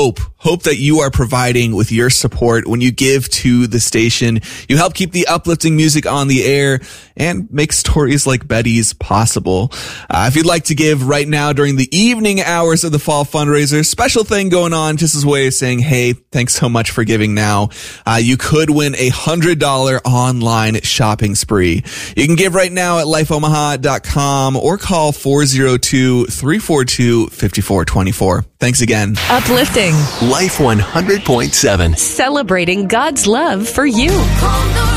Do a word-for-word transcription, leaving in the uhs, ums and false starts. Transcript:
hope. Hope that you are providing with your support when you give to the station. You help keep the uplifting music on the air and make stories like Betty's possible. Uh, if you'd like to give right now during the evening hours of the fall fundraiser, special thing going on, just as a way of saying, hey, thanks so much for giving now. Uh, you could win a one hundred dollars online shopping spree. You can give right now at life omaha dot com or call four oh two, three four two, five four two four. Thanks again. Uplifting. Life one hundred point seven. Celebrating God's love for you.